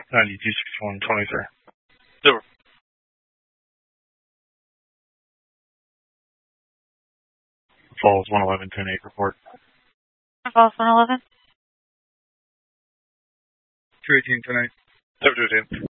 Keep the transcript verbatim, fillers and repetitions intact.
ninety-two sixty-one twenty-three. Over. Falls one eleven ten eight report. Falls one eleven. two eighteen ten eight. Over to eighteen.